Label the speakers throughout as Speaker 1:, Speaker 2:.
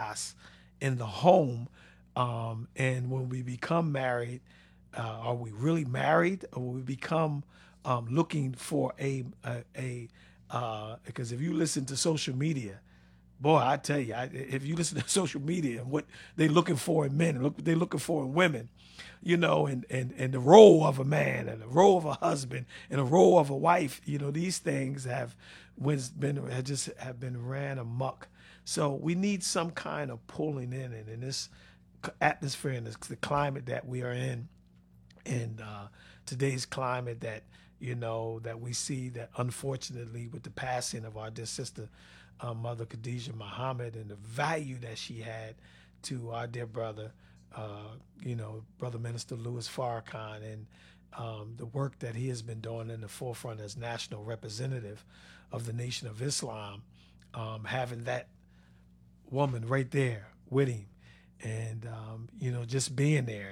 Speaker 1: chaos in the home. And when we become married, are we really married, or will we become looking for a because if you listen to social media, boy, I tell you, if you listen to social media and what they're looking for in men and look what they're looking for in women, and the role of a man and the role of a husband and the role of a wife, these things have been ran amok. So we need some kind of pulling in this atmosphere and the climate that we are in, and today's climate that we see, that unfortunately with the passing of our dear sister, Mother Khadijah Muhammad, and the value that she had to our dear brother, Brother Minister Louis Farrakhan, and the work that he has been doing in the forefront as national representative of the Nation of Islam, having that woman right there with him, and just being there,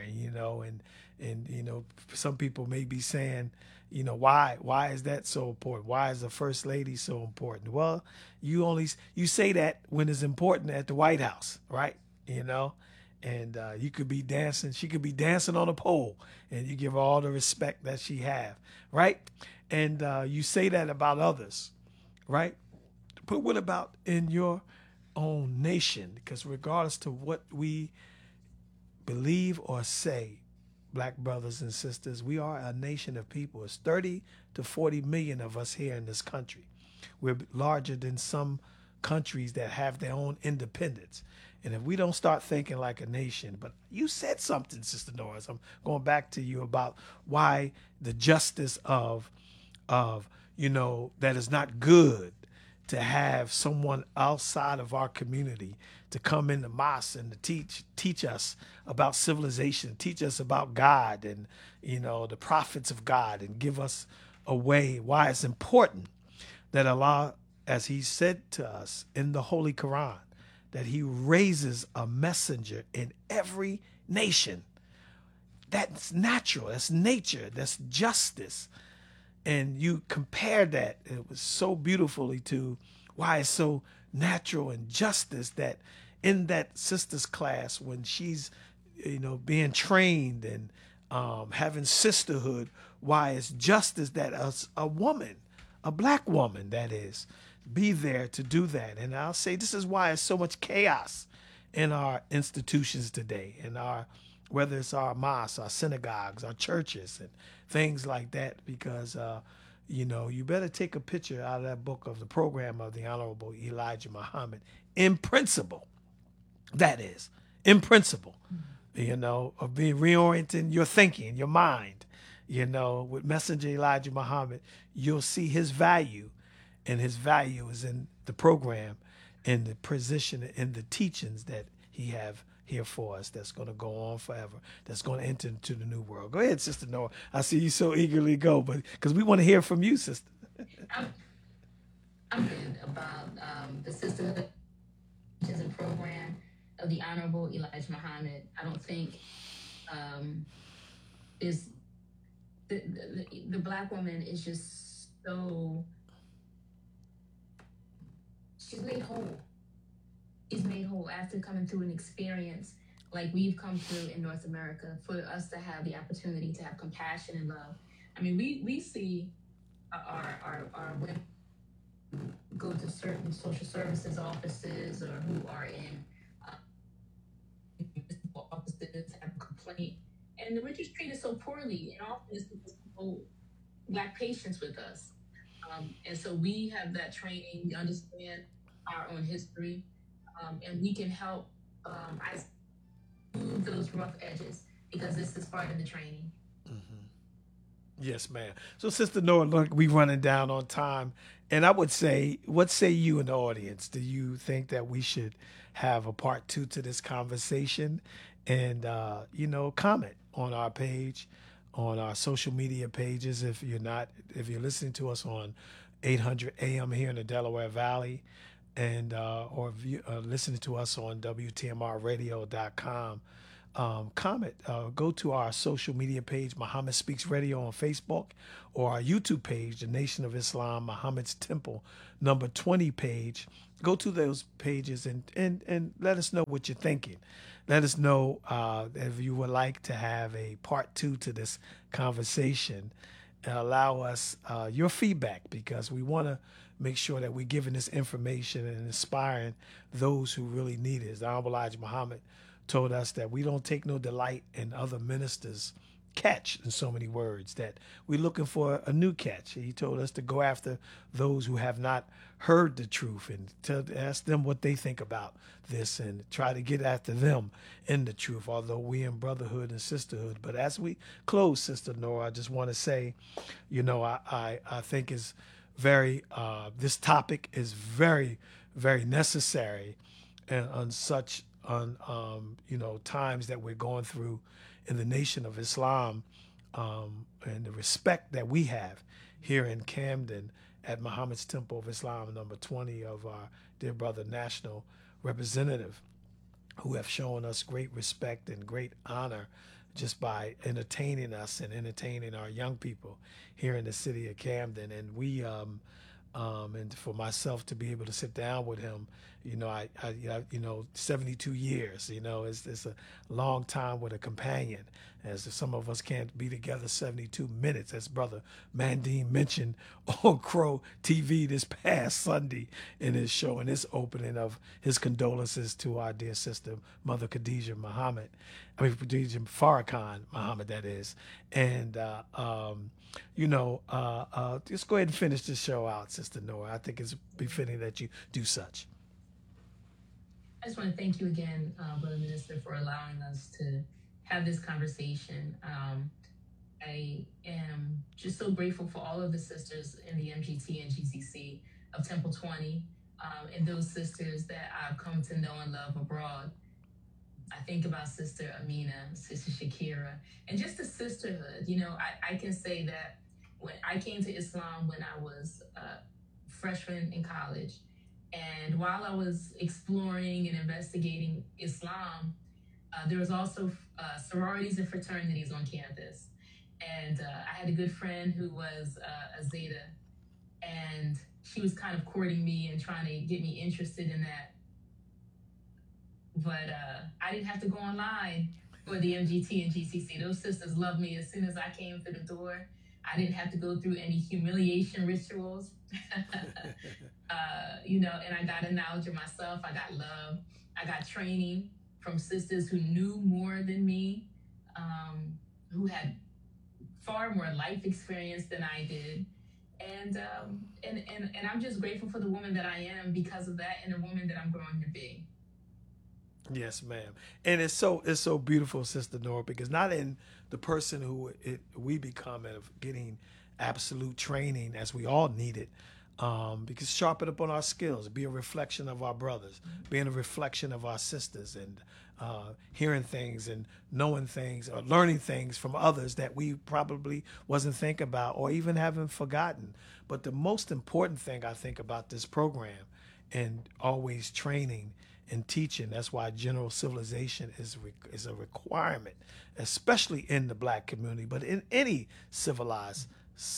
Speaker 1: and some people may be saying, why is that so important? Why is the first lady so important? Well, you say that when it's important at the White House, right? you know and you could be dancing, she could be dancing on a pole, and you give her all the respect that she have, right? And you say that about others, right? But what about in your own nation? Because regardless to what we believe or say, black brothers and sisters, we are a nation of people. It's 30 to 40 million of us here in this country. We're larger than some countries that have their own independence. And if we don't start thinking like a nation, but you said something, Sister Norris, I'm going back to you about why the justice of that is not good to have someone outside of our community to come in the mosque and to teach us about civilization, teach us about God and the prophets of God, and give us a way why it's important that Allah, as He said to us in the Holy Quran, that He raises a messenger in every nation. That's natural, that's nature, that's justice. And you compare that, it was so beautifully, to why it's so natural and justice that in that sister's class, when she's being trained and having sisterhood, why it's justice that a woman, a black woman that is, be there to do that. And I'll say this is why it's so much chaos in our institutions today, in our, whether it's our mosques, our synagogues, our churches, and things like that, because you better take a picture out of that book of the program of the Honorable Elijah Muhammad, in principle, that is, in principle, of being reorienting your thinking, your mind, with Messenger Elijah Muhammad, you'll see his value, and his value is in the program and the position and the teachings that he have here for us, that's going to go on forever, that's going to enter into the new world. Go ahead, Sister Nora. I see you so eagerly go, but because we want to hear from you, Sister.
Speaker 2: I'm, I'm good about the sisterhood teachings and program of the Honorable Elijah Muhammad. I don't think um, is the black woman is just so, she's made whole. She's made whole after coming through an experience like we've come through in North America. For us to have the opportunity to have compassion and love. I mean, we see our women go to certain social services offices, or who are in municipal offices, have a complaint, and we're just treated so poorly. And often it's because people lack patience with us. And so we have that training. We understand our own history, and we can help I smooth those rough edges, because this is part of the training.
Speaker 1: Yes, ma'am. So, Sister Nora, look, we running down on time, and I would say, what say you in the audience? Do you think that we should have a part two to this conversation, and comment on our page, on our social media pages? If you're listening to us on 800 AM here in the Delaware Valley, and or if you listening to us on WTMRradio.com, comment. Go to our social media page, Muhammad Speaks Radio on Facebook, or our YouTube page, The Nation of Islam, Muhammad's Temple, number 20 page. Go to those pages and let us know what you're thinking. Let us know if you would like to have a part two to this conversation. Allow us your feedback, because we want to make sure that we're giving this information and inspiring those who really need it. As the Honorable Elijah Muhammad told us, that we don't take no delight in other ministers' catch, in so many words, that we're looking for a new catch. He told us to go after those who have not heard the truth, and to ask them what they think about this, and try to get after them in the truth, although we in brotherhood and sisterhood. But as we close, Sister Nora, I just want to say, I think is very, this topic is very, very necessary, and on such times that we're going through in the Nation of Islam, and the respect that we have here in Camden at Muhammad's Temple of Islam, number 20, of our dear brother national representative, who have shown us great respect and great honor just by entertaining us and entertaining our young people here in the city of Camden. And we, and for myself to be able to sit down with him, 72 years, it's a long time with a companion, as some of us can't be together 72 minutes, as Brother Mandine mentioned on Crow TV this past Sunday in his show, and his opening of his condolences to our dear sister, Mother Khadijah Farrakhan Muhammad, that is. And, just go ahead and finish the show out, Sister Nora. I think it's befitting that you do such.
Speaker 2: I just want to thank you again, Brother Minister, for allowing us to have this conversation. I am just so grateful for all of the sisters in the MGT and GCC of Temple 20, and those sisters that I've come to know and love abroad. I think about Sister Amina, Sister Shakira, and just the sisterhood. I can say that when I came to Islam when I was a freshman in college, and while I was exploring and investigating Islam, there was also sororities and fraternities on campus. And I had a good friend who was a Zeta, and she was kind of courting me and trying to get me interested in that. But I didn't have to go online for the MGT and GCC. Those sisters loved me as soon as I came through the door. I didn't have to go through any humiliation rituals. And I got a knowledge of myself. I got love. I got training from sisters who knew more than me, who had far more life experience than I did. And I'm just grateful for the woman that I am because of that, and the woman that I'm growing to be.
Speaker 1: Yes, ma'am. And it's so beautiful, Sister Nora, because not in the person who we become of getting absolute training as we all need it, because sharpen up on our skills, be a reflection of our brothers, being a reflection of our sisters, and hearing things and knowing things or learning things from others that we probably wasn't thinking about or even haven't forgotten. But the most important thing I think about this program, and always training and teaching, that's why general civilization is a requirement, especially in the Black community, but in any civilized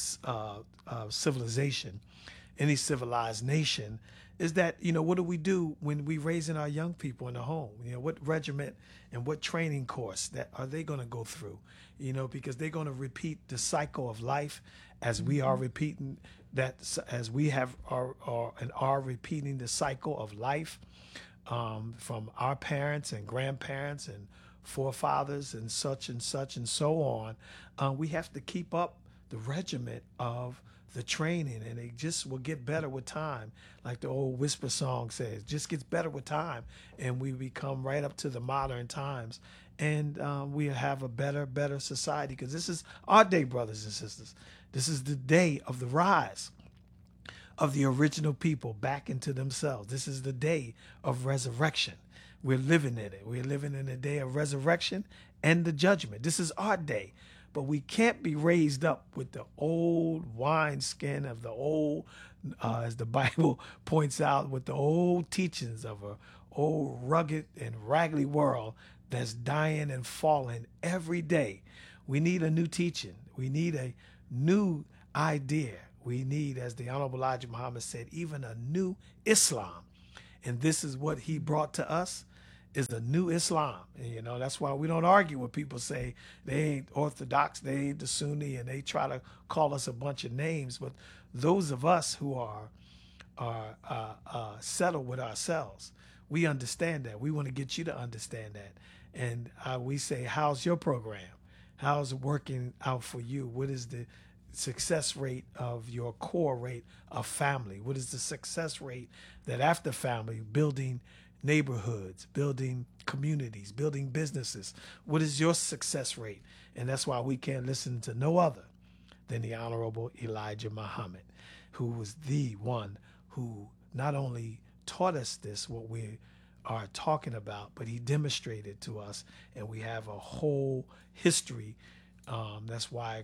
Speaker 1: civilization, any civilized nation, is that, what do we do when we raising our young people in the home? What regiment and what training course that are they going to go through? Because they're going to repeat the cycle of life as we are repeating that, as we have are repeating the cycle of life from our parents and grandparents and forefathers and such and so on. We have to keep up the regiment of the training, and it just will get better with time. Like the old whisper song says, just gets better with time, and we become right up to the modern times, and we have a better society, because this is our day, brothers and sisters. This is the day of the rise of the original people back into themselves. This is the day of resurrection. We're living in it. We're living in the day of resurrection and the judgment. This is our day. But we can't be raised up with the old wineskin of the old, as the Bible points out, with the old teachings of a old rugged and raggedy world that's dying and falling every day. We need a new teaching. We need a new idea. We need, as the Honorable Elijah Muhammad said, even a new Islam. And this is what he brought to us, is the new Islam. And, that's why we don't argue when people say they ain't Orthodox, they ain't the Sunni, and they try to call us a bunch of names. But those of us who are settled with ourselves, we understand that. We want to get you to understand that. And we say, how's your program? How's it working out for you? What is the success rate of your core rate of family? What is the success rate that after family, building neighborhoods, building communities, building businesses? What is your success rate? And that's why we can't listen to no other than the Honorable Elijah Muhammad, who was the one who not only taught us this, what we are talking about, but he demonstrated to us, and we have a whole history. That's why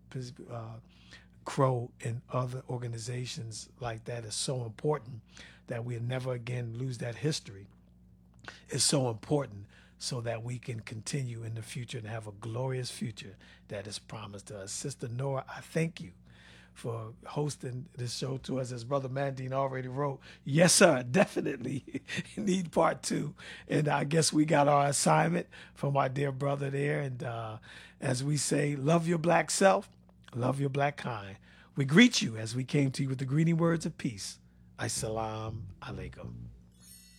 Speaker 1: Crow and other organizations like that is so important, that we never again lose that history. It's so important so that we can continue in the future and have a glorious future that is promised to us. Sister Nora, I thank you for hosting this show to us. As Brother Mandine already wrote, yes, sir, definitely need part 2. And I guess we got our assignment from our dear brother there. And as we say, love your black self, love your black kind. We greet you as we came to you with the greeting words of peace. Assalamu alaikum.